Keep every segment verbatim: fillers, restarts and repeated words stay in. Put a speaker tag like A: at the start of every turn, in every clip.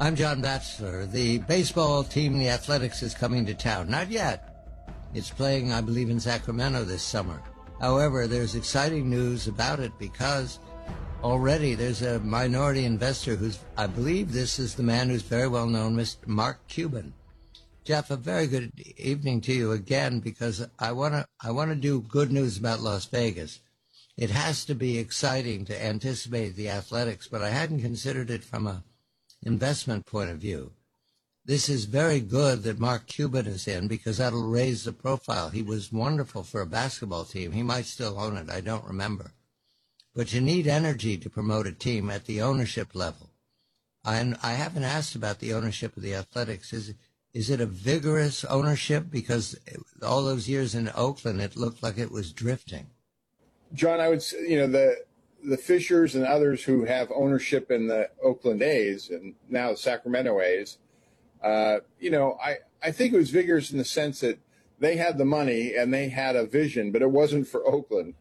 A: I'm John Batchelor. The baseball team, the Athletics, is coming to town. Not yet. It's playing, I believe, in Sacramento this summer. However, there's exciting news about it because already there's a minority investor who's, I believe this is the man who's very well known, Mister Mark Cuban. Jeff, a very good evening to you again, because I want to I want to do good news about Las Vegas. It has to be exciting to anticipate the Athletics, but I hadn't considered it from a investment point of view. This is very good that Mark Cuban is in, because that'll raise the profile. He was wonderful for a basketball team. He might still own it. I don't remember. But you need energy to promote a team at the ownership level. And I haven't asked about the ownership of the Athletics. Is, is it a vigorous ownership? Because all those years in Oakland, it looked like it was drifting.
B: John, I would say, you know, the the Fishers and others who have ownership in the Oakland A's and now the Sacramento A's, uh, you know, I, I think it was vigorous in the sense that they had the money and they had a vision, but it wasn't for Oakland.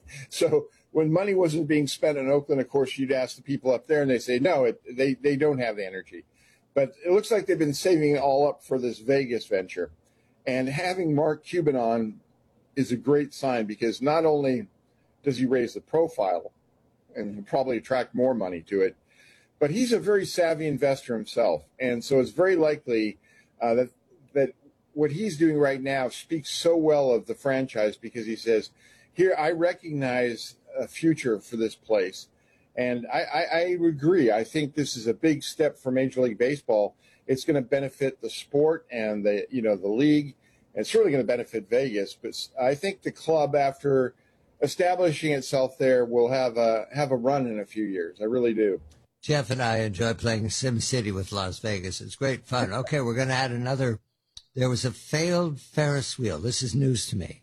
B: So when money wasn't being spent in Oakland, of course, you'd ask the people up there and they say, no, it, they, they don't have the energy. But it looks like they've been saving it all up for this Vegas venture. And having Mark Cuban on is a great sign, because not only does he raise the profile and he'll probably attract more money to it, but he's a very savvy investor himself. And so it's very likely uh, that that what he's doing right now speaks so well of the franchise, because he says, here, I recognize a future for this place. And I, I, I agree. I think this is a big step for Major League Baseball. It's going to benefit the sport and the, you know, the league, and it's certainly going to benefit Vegas. But I think the club, after establishing itself there, will have a have a run in a few years. I really do.
A: Jeff and I enjoy playing SimCity with Las Vegas. It's great fun. Okay, we're going to add another. There was a failed Ferris wheel. This is news to me.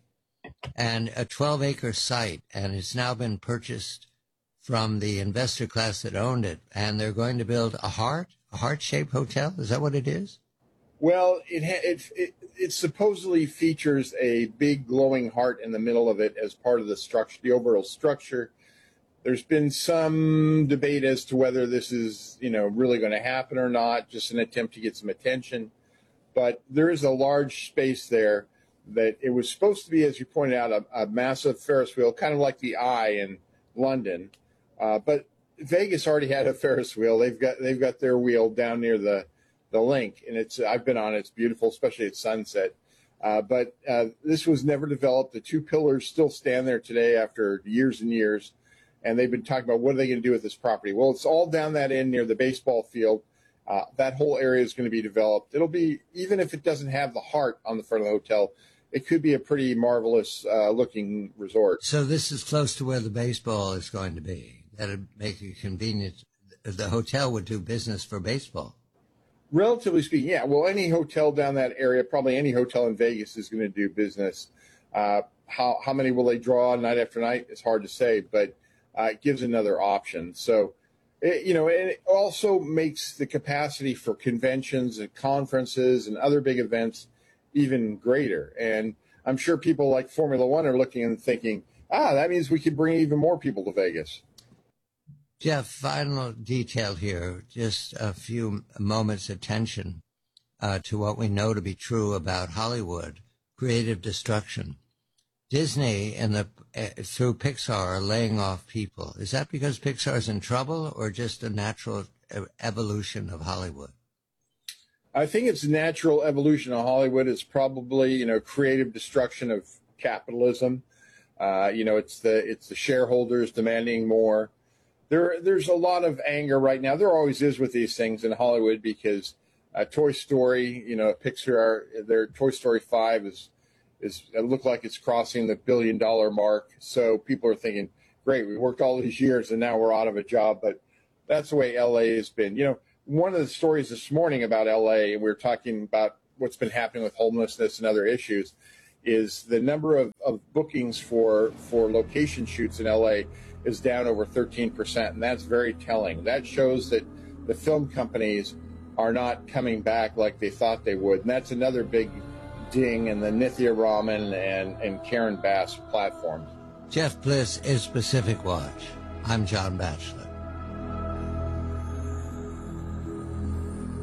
A: And a twelve-acre site, and it's now been purchased from the investor class that owned it, and they're going to build a heart, a heart-shaped hotel. Is that what it is?
B: Well, it, it it it supposedly features a big glowing heart in the middle of it as part of the structure, the overall structure. There's been some debate as to whether this is, you know, really going to happen or not, just an attempt to get some attention. But there is a large space there that it was supposed to be, as you pointed out, a, a massive Ferris wheel, kind of like the Eye in London. Uh, but Vegas already had a Ferris wheel. They've got they've got their wheel down near the the link, and it's I've been on it. It's beautiful, especially at sunset. Uh, but uh, this was never developed. The two pillars still stand there today after years and years, and they've been talking about what are they going to do with this property. Well, it's all down that end near the baseball field. Uh, that whole area is going to be developed. It'll be, even if it doesn't have the heart on the front of the hotel, it could be a pretty marvelous uh, looking resort.
A: So this is close to where the baseball is going to be. That'd make it convenient. The hotel would do business for baseball.
B: Relatively speaking, yeah. Well, any hotel down that area, probably any hotel in Vegas is going to do business. Uh, how how many will they draw night after night? It's hard to say, but uh, it gives another option. So, it, you know, it also makes the capacity for conventions and conferences and other big events even greater. And I'm sure people like Formula One are looking and thinking, ah, that means we could bring even more people to Vegas.
A: Jeff, final detail here, just a few moments' attention uh, to what we know to be true about Hollywood, creative destruction. Disney and the uh, through Pixar are laying off people. Is that because Pixar's in trouble, or just a natural evolution of Hollywood?
B: I think it's natural evolution of Hollywood. It's probably, you know, creative destruction of capitalism. Uh, you know, it's the it's the shareholders demanding more. There, there's a lot of anger right now. There always is with these things in Hollywood, because uh, Toy Story, you know, Pixar, their Toy Story five is, is it looked like it's crossing the billion dollar mark. So people are thinking, great, we worked all these years and now we're out of a job. But that's the way L A has been. You know, one of the stories this morning about L A, and we were talking about what's been happening with homelessness and other issues, is the number of, of bookings for, for location shoots in L A is down over thirteen percent, and that's very telling. That shows that the film companies are not coming back like they thought they would, and that's another big ding in the Nithya Raman and, and Karen Bass platforms.
A: Jeff Bliss is Pacific Watch. I'm John Batchelor.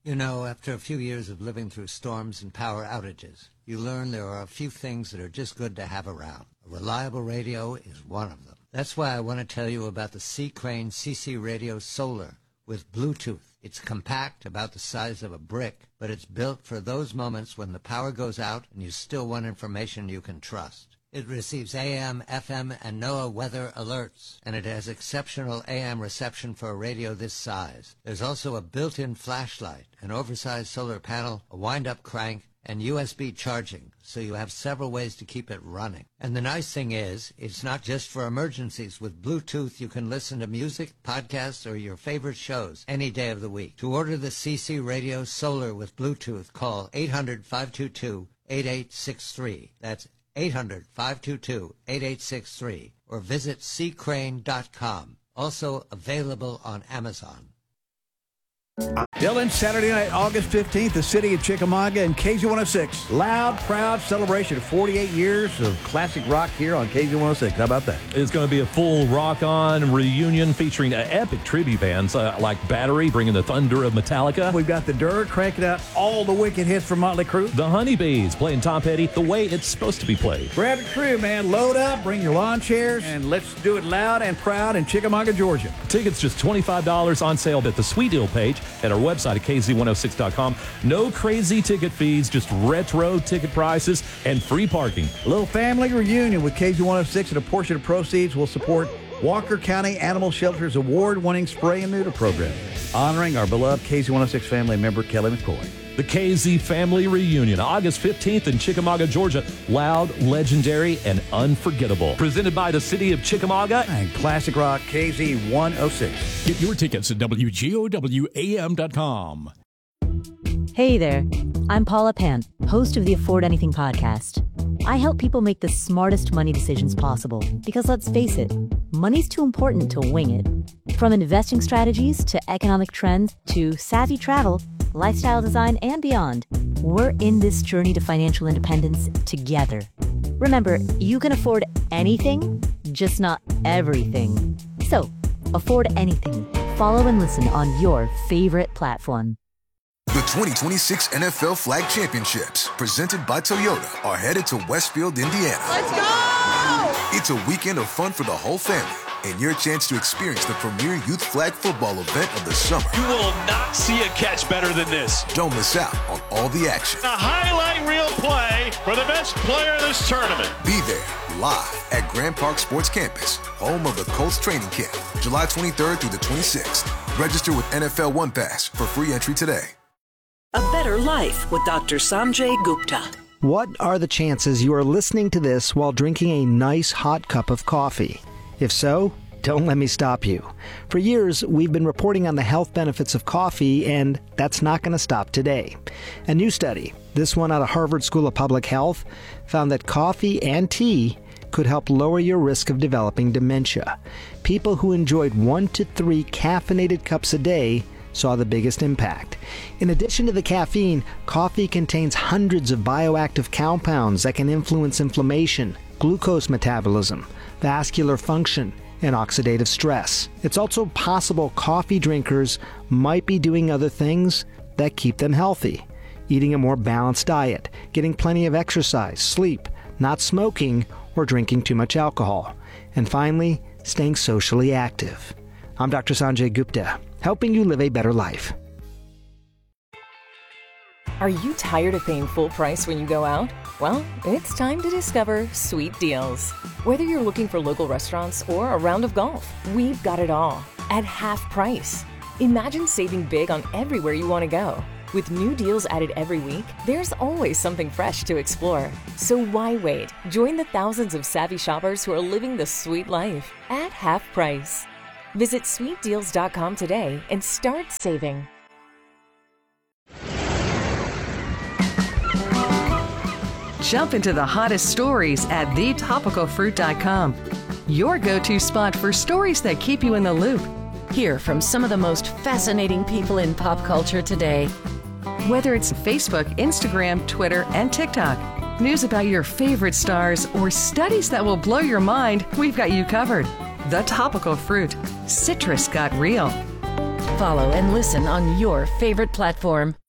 A: You know, after a few years of living through storms and power outages, you learn there are a few things that are just good to have around. A reliable radio is one of them. That's why I want to tell you about the C. Crane C C Radio Solar with Bluetooth. It's compact, about the size of a brick, but it's built for those moments when the power goes out and you still want information you can trust. It receives A M, F M, and NOAA weather alerts, and it has exceptional A M reception for a radio this size. There's also a built-in flashlight, an oversized solar panel, a wind-up crank, and U S B charging, so you have several ways to keep it running. And the nice thing is, it's not just for emergencies. With Bluetooth, you can listen to music, podcasts, or your favorite shows any day of the week. To order the C C Radio Solar with Bluetooth, call eight hundred, five two two, eight eight six three. That's eight hundred, five two two, eight eight six three, or visit c crane dot com. Also available on Amazon.
C: Dylan, Saturday night, August fifteenth, the city of Chickamauga and K Z one oh six. Loud, proud celebration of forty-eight years of classic rock here on K Z one oh six. How about that?
D: It's going to be a full rock-on reunion featuring uh, epic tribute bands uh, like Battery, bringing the thunder of Metallica.
C: We've got the Dirt cranking out all the wicked hits from Motley Crue.
D: The Honeybees playing Tom Petty the way it's supposed to be played.
C: Grab a crew, man. Load up, bring your lawn chairs, and let's do it loud and proud in Chickamauga, Georgia.
D: Tickets just twenty-five dollars on sale at the Sweet Deal page at our website at K Z one oh six dot com. No crazy ticket fees, just retro ticket prices and free parking.
C: A little family reunion with K Z one oh six, and a portion of proceeds will support Walker County Animal Shelter's award-winning spray and neuter program, honoring our beloved K Z one oh six family member, Kelly McCoy.
D: The K Z Family Reunion, August fifteenth in Chickamauga, Georgia. Loud, legendary, and unforgettable. Presented by the city of Chickamauga
C: and Classic Rock K Z one oh six.
E: Get your tickets at W G O W A M dot com.
F: Hey there, I'm Paula Pant, host of the Afford Anything podcast. I help people make the smartest money decisions possible because, let's face it, money's too important to wing it. From investing strategies to economic trends to savvy travel, lifestyle design, and beyond, we're in this journey to financial independence together. Remember, you can afford anything, just not everything. So, afford anything. Follow and listen on your favorite platform.
G: The twenty twenty-six N F L Flag Championships, presented by Toyota, are headed to Westfield, Indiana.
H: Let's go!
G: It's a weekend of fun for the whole family and your chance to experience the premier youth flag football event of the summer.
I: You will not see a catch better than this.
G: Don't miss out on all the action.
I: A highlight reel play for the best player in this tournament.
G: Be there live at Grand Park Sports Campus, home of the Colts training camp, July twenty-third through the twenty-sixth. Register with N F L One Pass for free entry today.
J: A Better Life with Doctor Sanjay Gupta.
K: What are the chances you are listening to this while drinking a nice hot cup of coffee? If so, don't let me stop you. For years, we've been reporting on the health benefits of coffee, and that's not going to stop today. A new study, this one out of Harvard School of Public Health, found that coffee and tea could help lower your risk of developing dementia. People who enjoyed one to three caffeinated cups a day saw the biggest impact. In addition to the caffeine, coffee contains hundreds of bioactive compounds that can influence inflammation, glucose metabolism, vascular function, and oxidative stress. It's also possible coffee drinkers might be doing other things that keep them healthy. Eating a more balanced diet, getting plenty of exercise, sleep, not smoking, or drinking too much alcohol. And finally, staying socially active. I'm Doctor Sanjay Gupta, helping you live a better life.
L: Are you tired of paying full price when you go out? Well, it's time to discover Sweet Deals. Whether you're looking for local restaurants or a round of golf, we've got it all at half price. Imagine saving big on everywhere you want to go. With new deals added every week, there's always something fresh to explore. So why wait? Join the thousands of savvy shoppers who are living the sweet life at half price. Visit sweet deals dot com today and start saving.
M: Jump into the hottest stories at the topical fruit dot com. Your go-to spot for stories that keep you in the loop. Hear from some of the most fascinating people in pop culture today. Whether it's Facebook, Instagram, Twitter, and TikTok, news about your favorite stars, or studies that will blow your mind, we've got you covered. The Topical Fruit. Citrus got real.
F: Follow and listen on your favorite platform.